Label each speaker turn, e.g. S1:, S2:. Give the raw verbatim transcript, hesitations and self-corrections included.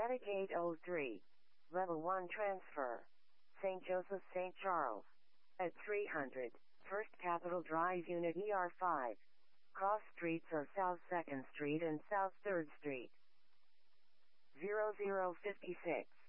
S1: Medicaid oh three. Level one transfer. Saint Joseph Saint Charles. At three hundred. First Capitol Drive Unit E R five. Cross streets are South second Street and South third Street. zero zero five six.